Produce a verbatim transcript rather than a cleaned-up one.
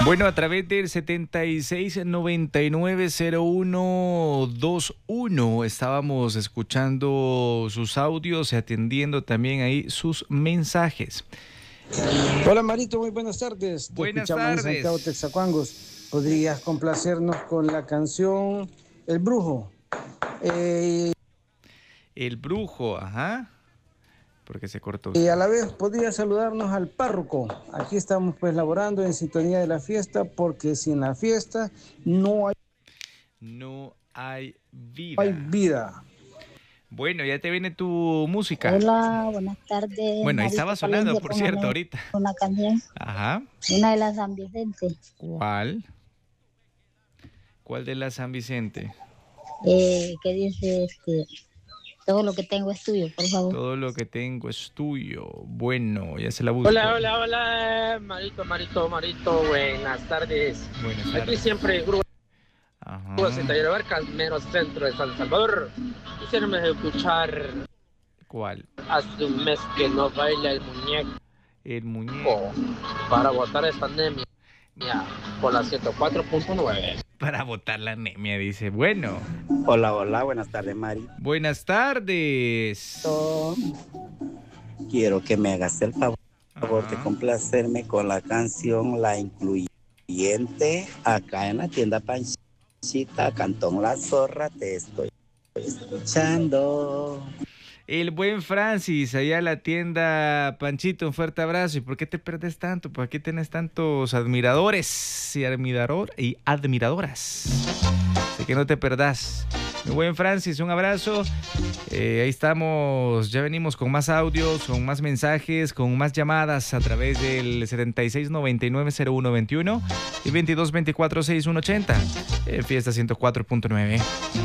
Bueno, a través del setenta y seis noventa y nueve cero uno veintiuno estábamos escuchando sus audios y atendiendo también ahí sus mensajes. Hola Marito, muy buenas tardes. Te Buenas escuchamos tardes. en Santiago, Texacuangos. ¿Podrías complacernos con la canción El Brujo? Eh, El brujo, ajá. Porque se cortó. y a la vez podría saludarnos al párroco. Aquí estamos pues laborando en sintonía de la fiesta, porque sin la fiesta no hay, No hay vida. hay vida. Bueno, ya te viene tu música. Hola, buenas tardes. Bueno, ahí Marito estaba sonando, Palencia, por póngame cierto, ahorita. una canción, Ajá. una de las San Vicente. ¿Cuál? ¿Cuál de la San Vicente? Eh, que dice, este, todo lo que tengo es tuyo, por favor. Todo lo que tengo es tuyo. Bueno, ya se la busco. Hola, hola, hola, Marito, Marito, Marito, buenas tardes. Buenas Aquí tardes. siempre, Grupo Ajá. Centro Barcas, mero centro de San Salvador. Quisiéramos escuchar, ¿Cuál? hace un mes que no baila el muñeco El muñeco. para botar esta anemia por la ciento cuatro punto nueve. Para botar la anemia, dice. Bueno. Hola, hola, buenas tardes, Mari. Buenas tardes. Quiero que me hagas el favor Ajá. de complacerme con la canción La Incluyente acá en la tienda Panchita, Cantón La Zorra, te estoy escuchando. El buen Francis, allá en la tienda Panchito, un fuerte abrazo. ¿Y por qué te perdes tanto? ¿Por qué tienes tantos admiradores y, admirador, y admiradoras? Así que no te perdás. Mi buen Francis, un abrazo. Eh, ahí estamos, ya venimos con más audios, con más mensajes, con más llamadas a través del setenta y seis noventa y nueve cero uno veintiuno y veintidós veinticuatro sesenta y uno ochenta. Eh, Fiesta ciento cuatro punto nueve.